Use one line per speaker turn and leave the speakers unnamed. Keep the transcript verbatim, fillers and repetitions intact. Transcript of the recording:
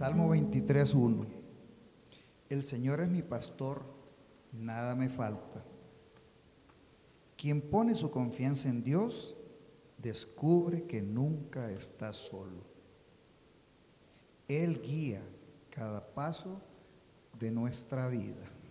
Salmo veintitrés, uno. El Señor es mi pastor, nada me falta. Quien pone su confianza en Dios, descubre que nunca está solo. Él guía cada paso de nuestra vida.